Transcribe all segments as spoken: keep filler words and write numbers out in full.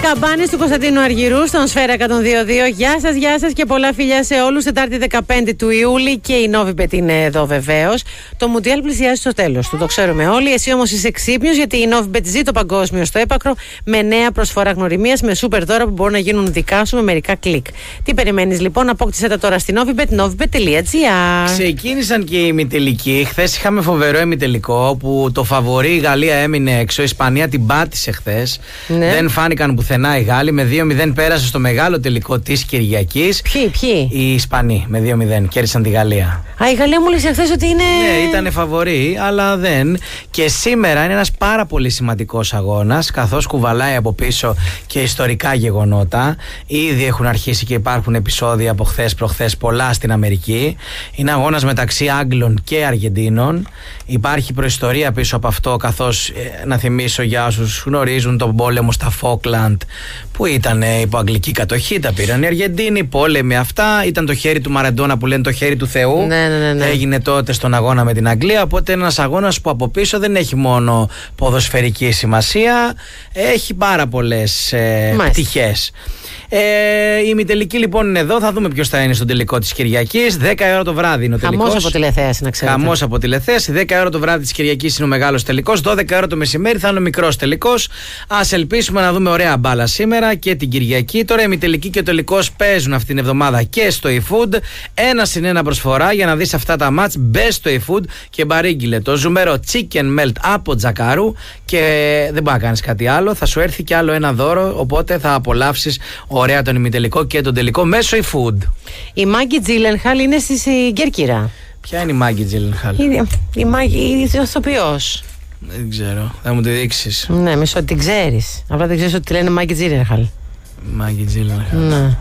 Μπαμπάνης του Κωνσταντίνου Αργυρού στον Σφαίρα εκατόν δύο κόμμα δύο. Γεια σας, γεια σας και πολλά φιλιά σε όλους. Τετάρτη δεκαπέντε του Ιούλη και η Novibet είναι εδώ βεβαίως. Το Μουντιάλ πλησιάζει στο τέλος του, το ξέρουμε όλοι. Εσύ όμως είσαι ξύπνιος γιατί η Novibet ζει το παγκόσμιο στο έπακρο με νέα προσφορά γνωριμίας, με σούπερ δώρα που μπορούν να γίνουν δικά σου με μερικά κλικ. Τι περιμένεις λοιπόν, απόκτησέ τα τώρα στη Novibet, novibet τελεία gr. Ξεκίνησαν και οι ημιτελικοί. Χθες είχαμε φοβερό ημιτελικό που το φαβορί η Γαλλία έμεινε έξω. Η Ισπανία την πάτησε χθες. Ναι. Δεν φάνηκαν πουθενά οι Γάλλοι. Με δύο μηδέν πέρασε στο μεγάλο τελικό της Κυριακής. Ποιοι, ποιοι? Οι Ισπανοί με δύο μηδέν κέρδισαν τη Γαλλία. Α, η Γαλλία μου λες χθες ότι είναι. Ναι, ήταν φαβορί, αλλά δεν. Και σήμερα είναι ένας πάρα πολύ σημαντικός αγώνας, καθώς κουβαλάει από πίσω και ιστορικά γεγονότα. Ήδη έχουν αρχίσει και υπάρχουν επεισόδια από χθες προχθές πολλά στην Αμερική. Είναι αγώνας μεταξύ Άγγλων και Αργεντίνων. Υπάρχει προϊστορία πίσω από αυτό, καθώς ε, να θυμίσω για όσους γνωρίζουν τον πόλεμο στα Φόκλαντ, που ήταν ε, υπό αγγλική κατοχή. Τα πήραν οι Αργεντίνοι, πόλεμοι αυτά. Ήταν το χέρι του Μαραντόνα που λένε το χέρι του Θεού. Ναι, ναι, ναι, ναι. Έγινε τότε στον αγώνα με την Αγγλία. Οπότε ένας αγώνας που από πίσω δεν έχει μόνο ποδοσφαιρική σημασία, έχει πάρα πολλές ε, πτυχές. Ε, η ημιτελική λοιπόν είναι εδώ. Θα δούμε ποιος θα είναι στον τελικό της Κυριακής. δέκα η ώρα το βράδυ είναι ο τελικός. Χαμός από τηλεθέαση, να ξέρετε. Χαμός από τηλεθέαση. δέκα η ώρα το βράδυ της Κυριακής είναι ο μεγάλος τελικός. δώδεκα η ώρα το μεσημέρι θα είναι ο μικρός τελικός. Ας ελπίσουμε να δούμε ωραία μπάλα σήμερα και την Κυριακή. Τώρα η ημιτελική και ο τελικός παίζουν αυτήν την εβδομάδα και στο eFood. Ένα συν ένα προσφορά για να δεις αυτά τα μάτς. Μπες στο eFood και μπαρίγγειλε το ζουμερό Chicken Melt από Τζακάρου. Και δεν μπορεί να κάνεις κάτι άλλο. Θα σου έρθει κι άλλο ένα δώρο. Οπότε θα απολαύσεις ωραία τον ημιτελικό και τον τελικό μέσω eFood. Η Μάγκη Τζίλενχαλ είναι στη Κέρκυρα. Ποια είναι η Μάγκη Τζίλενχαλ? Η, η Μάγκη, η ηθοποιός. Δεν ξέρω, θα μου τη δείξεις. Ναι, μισό ότι την ξέρεις. Απλά δεν ξέρεις ότι τη λένε Μάγκη Τζίλενχαλ. Μάγκη Τζίλενχαλ. Ναι.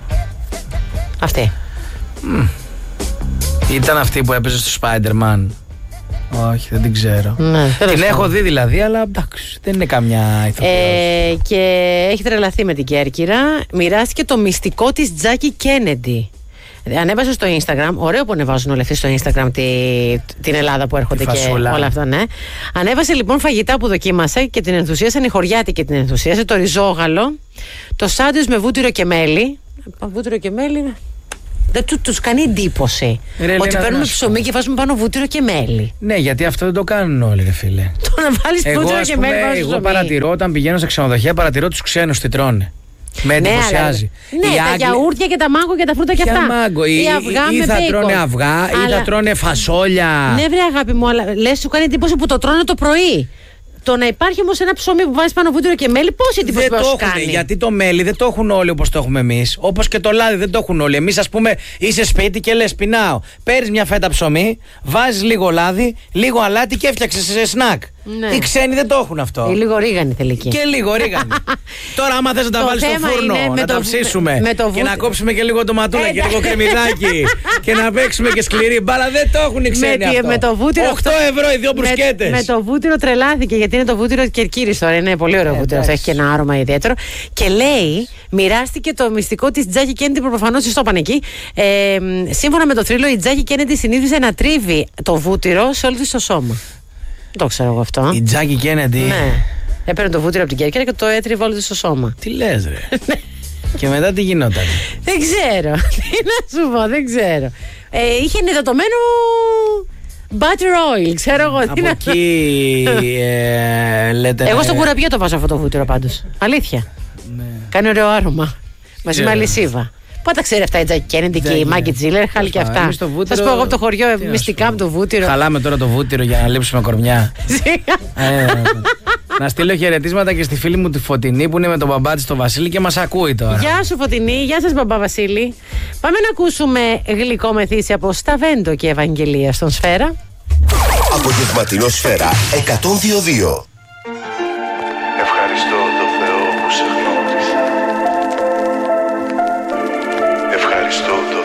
Αυτή. Mm. Ήταν αυτή που έπαιζε στο Spider-Man. Όχι, δεν την ξέρω. Ναι, την έχω δει δηλαδή, αλλά εντάξει, δεν είναι καμιά ηθοποιός. Ε, και έχει τρελαθεί με την Κέρκυρα. Μοιράστηκε το μυστικό της Τζάκι Κένεντι. Ανέβασε στο Instagram, ωραίο που ανεβάζουν όλοι αυτοί στο Instagram τη, την Ελλάδα που έρχονται και όλα αυτά, ναι. Ανέβασε λοιπόν φαγητά που δοκίμασε και την ενθουσίασαν, η χωριάτικη την ενθουσίασε, το ριζόγαλο, το σάντουιτς με βούτυρο και μέλι. Βούτυρο και μέλι, δεν του, τους κάνει εντύπωση ρε, ότι παίρνουμε ψωμί και βάζουμε πάνω βούτυρο και μέλι. Ναι, γιατί αυτό δεν το κάνουν όλοι, ρε φίλε. Το να βάλεις βούτυρο και μέλι πάνω στο ψωμί. Εγώ παρατηρώ όταν πηγαίνω σε ξενοδοχεία, παρατηρώ τους ξένους τι τρώνε. Με εντυπωσιάζει. Ναι, ναι, τα Άγγλοι... γιαούρτια και τα μάγκο και τα φρούτα και αυτά. Μάγκο, ή, ή, αυγά ή με θα μπέικον. τρώνε αυγά, αλλά... ή θα τρώνε φασόλια. Ναι, βρε αγάπη μου, αλλά λες σου κάνει εντύπωση που το τρώνε το πρωί. Το να υπάρχει όμως ένα ψωμί που βάζει πάνω βούτυρο και μέλι, πόση εντύπωση θα σου κάνει? Γιατί το μέλι δεν το έχουν όλοι όπως το έχουμε εμείς. Όπως και το λάδι δεν το έχουν όλοι. Εμείς, ας πούμε, είσαι σπίτι και λες πεινάω. Παίρνεις μια φέτα ψωμί, βάζεις λίγο λάδι, λίγο αλάτι και έφτιαξες σε σνακ. Ναι. Οι ξένοι δεν το έχουν αυτό. Ή λίγο ρίγανη τελική. Και λίγο ρίγανη. Τώρα, άμα θες να τα βάλεις στο φούρνο, να τα ψήσουμε και να κόψουμε και λίγο τοματούλα και λίγο κρεμμυδάκι και να παίξουμε και σκληρή μπάλα, δεν το έχουν οι ξένοι αυτό. Με το βούτυρο. οκτώ ευρώ οι δύο μπρουσκέτες. Με το βούτυρο τρελάθηκε γιατί είναι το βούτυρο Κερκύρης τώρα. Είναι πολύ ωραίο βούτυρο. Αυτό έχει και ένα άρωμα ιδιαίτερο. Και λέει, μοιράστηκε το μυστικό της Τζάκι Κένεντι που προφανώς τη το είπαν εκεί. Σύμφωνα με το θρύλο, η Τζάκι Κένεντι συνήθιζε να τρίβει το βούτυρο σε όλο της το σώμα. Το ξέρω εγώ αυτό. Η Τζάκι Κένεντι. Ναι. Έπαιρνε το βούτυρο από την Κέρκυρα και το έτριβε όλο στο σώμα. Τι λες, ρε? Και μετά τι γινόταν? Δεν ξέρω. Τι να σου πω, δεν ξέρω. Ε, είχε ενυδατωμένο butter oil, ξέρω εγώ. Από εκεί ε, λέτε. Εγώ στον κουραμπιό το βάζω αυτό το βούτυρο πάντως. Αλήθεια. Ναι. Κάνει ωραίο άρωμα. Μαζί με αλυσίβα. Πότε ξέρει αυτά η Τζάκι Κένεντι και η Μάγκη Τζίλενχαλ και αυτά. Θα σου πω εγώ από το χωριό μυστικά με το βούτυρο. Χαλάμε τώρα το βούτυρο για να λείψουμε κορμιά. Να στείλω χαιρετίσματα και στη φίλη μου τη Φωτεινή που είναι με τον μπαμπά της, τον Βασίλη, και μας ακούει τώρα. Γεια σου Φωτεινή, γεια σας μπαμπά Βασίλη. Πάμε να ακούσουμε γλυκό μεθύσι από Σταβέντο και Ευαγγελία στον Σφαίρα. Απογευματινό Σφαίρα εκατόν δύο κόμμα δύο. Ευχαριστώ το Θεό που σε γνώρισα. Ευχαριστώ το